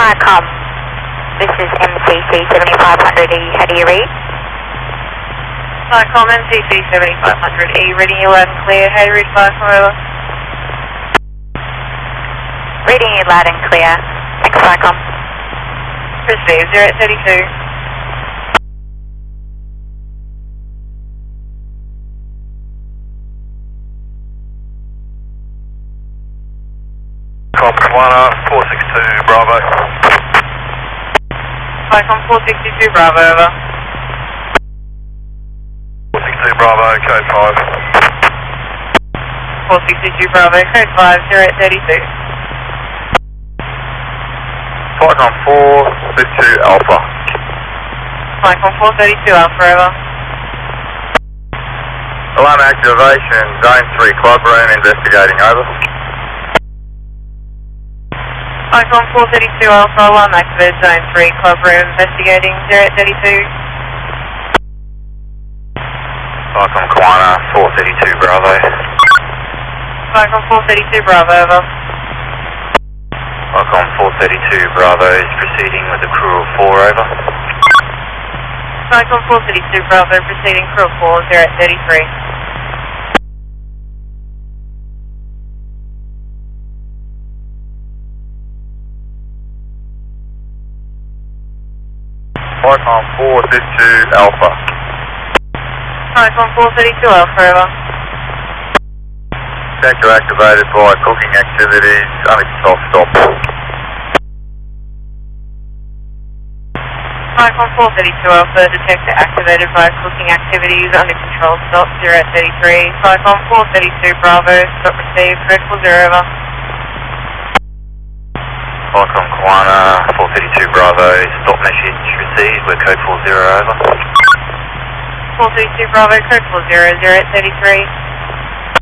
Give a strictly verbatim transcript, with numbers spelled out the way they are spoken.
Viacom, this is M C C seventy-five hundred E, how do you read? Viacom, M C C seventy-five hundred E, reading you loud and clear, how do you read Viacom, over? Reading you loud and clear, thanks Viacom. Receive, zero eight thirty-two. Com Kiwana, four six two Bravo. Viacom four sixty-two Bravo, over. four six two Bravo, code five. four sixty-two Bravo, code five, zero eight thirty-two. Viacom four six two Alpha. Viacom four thirty-two Alpha, over. Alarm activation, zone three club room, investigating, over. Viacom four thirty-two Alpha, alarm activated, zone three club room, investigating, zero eight thirty-two. Viacom Kiwana, four thirty-two Bravo. Viacom four thirty-two Bravo, over. Viacom four thirty-two Bravo is proceeding with a crew of four, over. Viacom four thirty-two Bravo, proceeding crew of four, zero eight thirty-three. Viacom four thirty-two Alpha. Viacom four thirty-two Alpha, over. Detector activated by cooking activities, only control stop. Viacom four thirty-two Alpha, detector activated by cooking activities, under control stop, zero eight thirty-three. Viacom four thirty-two Bravo, stop received, vertical zero, over. Viacom Kiwana, four thirty-two Bravo, stop message received, we're code four zero, over. four thirty-two Bravo, code four zero, zero eight thirty-three.